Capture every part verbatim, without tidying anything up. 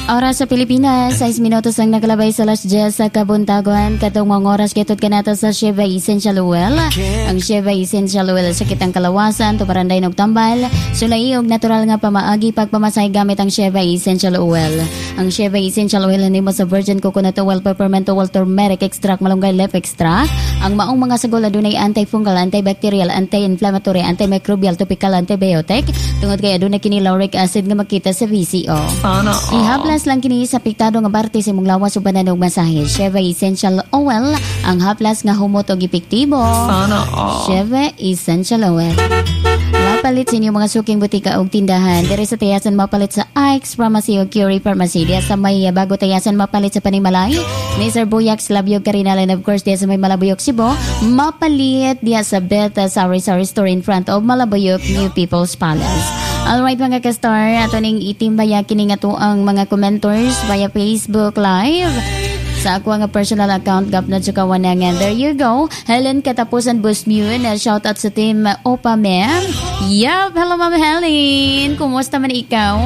Oras sa Pilipinas, sais minutos ang nakalabay sa alas diyes sa kabuntagon. Katong mga oras kitod kanata sa Sheva Essential Oil. Ang Sheva Essential Oil sa kitang kalawasan, tuparanday ng tambal. Sulaiog natural nga pamaagi pagpamasay gamit ang Sheva Essential Oil. Ang Sheva Essential Oil nimo sa virgin coconut oil, peppermint oil, turmeric extract, malunggay leaf extract. Ang maong mga sagol adunay antifungal, antibacterial, anti-inflammatory, antimicrobial, topical, antibiotic. Tungod kay adunay kini lauric acid nga makita sa V C O. Sana all. Ihaplas lang kini sa piktado nga parte sa imong lawas ug bananog masahe. Sheva Essential Oil, ang haplas nga humot og epektibo. Sana all. Sheva Essential Oil. Mapalit sa inyong mga suking butika o tindahan. Dere sa tayasan mapalit sa Ike's Pharmacy o Curie Pharmacy. Diya sa may bago tayasan mapalit sa Panimalay. Ni Sir Buyak, Slabyog, Karinal, and of course diya sa may Malabuyok, Cebu. Mapalit diya sa Beta Sari Sari Store in front of Malabuyok, New People's Palace. Alright mga ka-star, ato ning itimbaya kini nga to ang mga commentors via Facebook Live. Sa ako nga personal account gap na tsaka wanangan. There you go. Helen Katapusan Busmune. Shout out sa team Opa Ma'am. Yup. Hello Ma'am Helen. Kumusta man ikaw?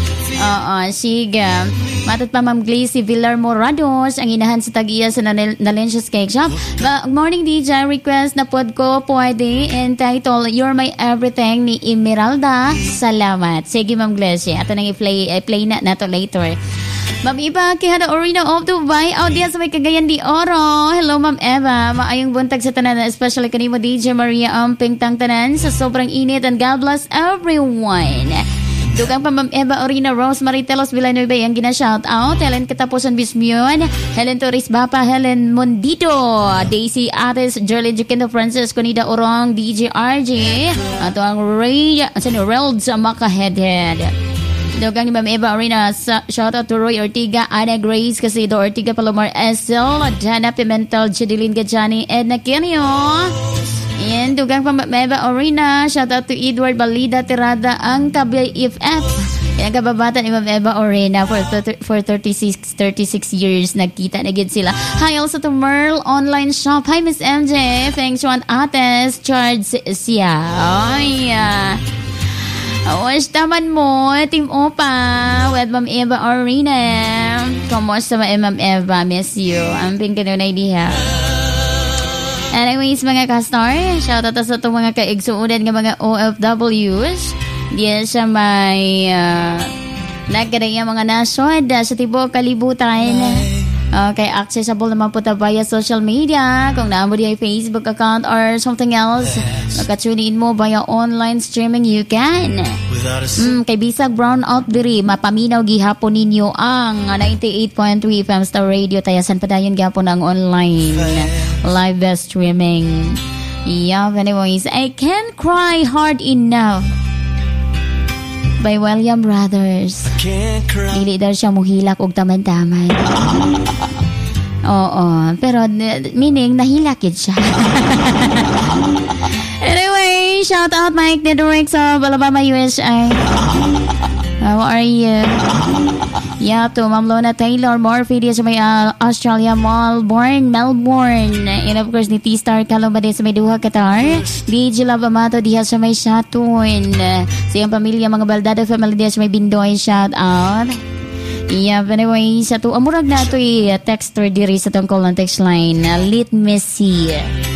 Oo, sige. Matot pa Ma'am Glacy Villar Morados. Ang inahan sa Tagiya sa Nalencia's Cake Shop. Good morning D J. Request na pod ko pwede. Entitled You're My Everything ni Emeralda. Salamat. Sige Ma'am Glacy. Ato nang i-play, i-play na nato later. Ma'am Eva, kihada Orina of Dubai. Audience may Cagayan de Oro. Hello Ma'am Eva. Maayong buntag sa tanan, especially kanimo D J Maria Amping tang tanan sa sobrang init, and God bless everyone. Dugang pa Ma'am Eva Orina Rose Maritelos Villanueva ang gina-shout out. Helen Katapusan Bismion, Helen Torres Bapa, Helen Mondito, Daisy Ates, Jerlyn Juquendo Francisco Nida Orong, D J R J, ato ang Ray, ano, Reld sa Makaheadhead. Dugang ni Ma'am Eva Arena, shout out to Roy Ortiga, Ana Grace, Casido Ortiga, Palomar Esel, Dana Pimentel, Jadilyn Gajani, Edna Kenyo. And dugang pa Ma'am Eva Arena, shout out to Edward Balida Tirada, ang Kabay F F. Yan kababata ni Ma'am Eva Arena for for thirty-six years nagkita na gid sila. Hi also to Merle Online Shop. Hi Miss M J, thanks Juan Ates, Charles siya. Ay, uh, awas taman mo, Team Opa, with Ma'am Eva Arena. Kumusta ba Ma'am Eva? Miss you. Amping ka na idea. Anyways, mga ka-star, shoutout sa itong mga kaigsuunan ng mga O F Ws. Diyan sa may uh, nagkadaya mga nasod sa tibok kalibutan. Okay, accessible naman po ta via social media. Kung naamo di ay Facebook account or something else, makatune in mo via online streaming, you can. Mm, kay Bisag Brown Out diri, mapaminaw gihapon ninyo ang ninety-eight point three F M Star Radio. Tayasan pa dayon gihapon ang online live streaming. Yeah, anyways, I Can't Cry Hard Enough by William Brothers. Dili daw siya muhilak og taman-taman. Oo, pero meaning nahilakid siya. Anyway, shout out Mike Dedrick sa Alabama, U S A. How are you? Yeah, to Ma'am Lona Taylor Morphy sa may uh, Australia, Melbourne, Melbourne. And of course, ni T-Star Kalumba sa may Duha, Qatar. D J Love Amato diha sa may Shatun. Sa iyang pamilya, mga Baldado family diha sa may Bindoy, shout out. Yeah, anyway, sa to, amurag na ito i-texter diri sa tungkol ng text line. Lit Messi.